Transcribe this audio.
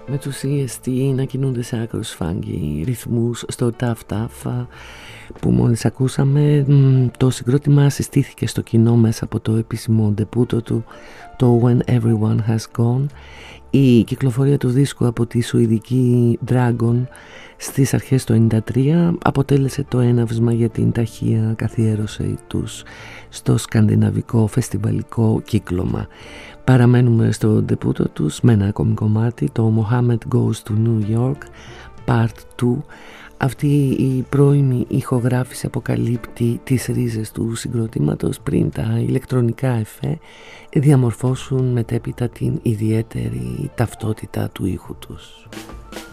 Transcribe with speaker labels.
Speaker 1: με τους EST να κινούνται σε άκρος φάγκη ρυθμούς στο Tough Tough που μόλις ακούσαμε. Το συγκρότημα συστήθηκε στο κοινό μέσα από το επίσημο ντεπούτο του, το When Everyone Has Gone. Η κυκλοφορία του δίσκου από τη σουηδική Dragon στις αρχές του 1993 αποτέλεσε το έναυσμα για την ταχεία καθιέρωση τους στο σκανδιναβικό φεστιβαλικό κύκλωμα. Παραμένουμε στο ντεπούτο τους με ένα ακόμη κομμάτι, το Mohammed Goes to New York Part 2. Αυτή η πρώιμη ηχογράφηση αποκαλύπτει τις ρίζες του συγκροτήματος πριν τα ηλεκτρονικά εφέ διαμορφώσουν μετέπειτα την ιδιαίτερη ταυτότητα του ήχου τους.